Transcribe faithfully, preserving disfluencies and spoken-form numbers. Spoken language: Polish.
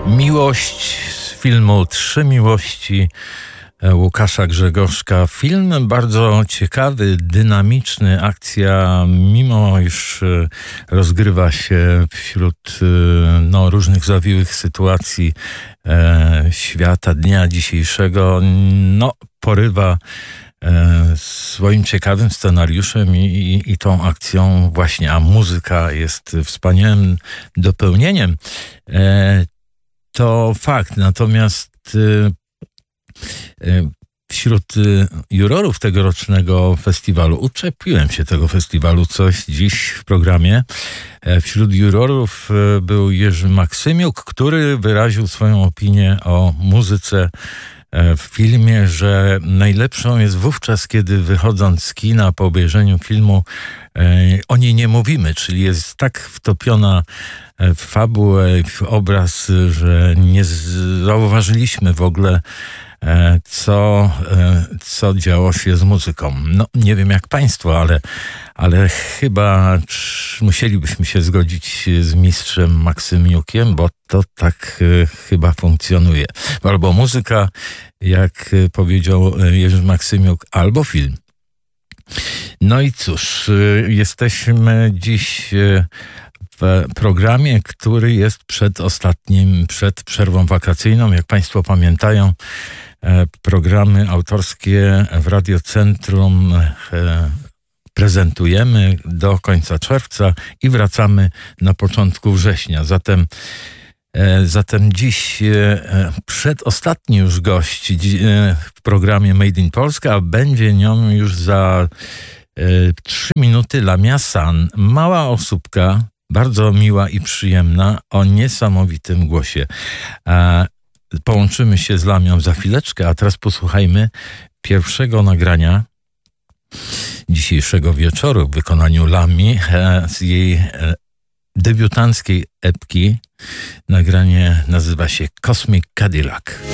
Miłość z filmu Trzy Miłości Łukasza Grzegorzka. Film bardzo ciekawy, dynamiczny. Akcja, mimo iż rozgrywa się wśród no, różnych zawiłych sytuacji e, świata dnia dzisiejszego, no, porywa e, swoim ciekawym scenariuszem i, i, i tą akcją właśnie, a muzyka jest wspaniałym dopełnieniem. E, to fakt, natomiast e, wśród jurorów tegorocznego festiwalu, uczepiłem się tego festiwalu coś dziś w programie, wśród jurorów był Jerzy Maksymiuk, który wyraził swoją opinię o muzyce w filmie, że najlepszą jest wówczas, kiedy wychodząc z kina po obejrzeniu filmu o niej nie mówimy, czyli jest tak wtopiona w fabułę, w obraz, że nie zauważyliśmy w ogóle, co, co działo się z muzyką. No, nie wiem jak państwo, ale, ale chyba musielibyśmy się zgodzić z mistrzem Maksymiukiem, bo to tak chyba funkcjonuje. Albo muzyka, jak powiedział Jerzy Maksymiuk, albo film. No i cóż, jesteśmy dziś w programie, który jest przed ostatnim, przed przerwą wakacyjną. Jak państwo pamiętają, programy autorskie w Radiocentrum prezentujemy do końca czerwca i wracamy na początku września. Zatem, zatem dziś przedostatni już gość w programie Made in Polska, a będzie nią już za trzy minuty Lamia San. Mała osóbka, bardzo miła i przyjemna, o niesamowitym głosie. Połączymy się z Lamią za chwileczkę, a teraz posłuchajmy pierwszego nagrania dzisiejszego wieczoru w wykonaniu Lami z jej debiutanckiej epki. Nagranie nazywa się Cosmic Cadillac.